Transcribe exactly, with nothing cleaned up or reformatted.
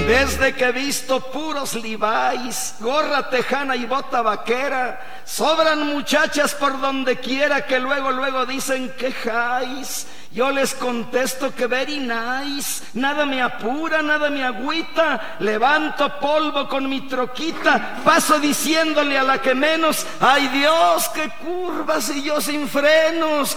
Desde que he visto puros Levi's, gorra tejana y bota vaquera, sobran muchachas por donde quiera que luego, luego dicen que highs. Yo les contesto que very nice, nada me apura, nada me agüita, levanto polvo con mi troquita, paso diciéndole a la que menos, ay Dios, qué curvas y yo sin frenos.